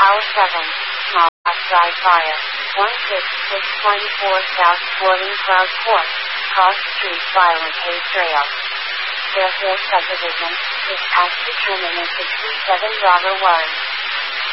House 7, Small Drive Fire, 16624 South Sporting Cloud Court, Cross Street Violent Hay Trail. Fairfield Subdivision, is as determined in 67 Ward.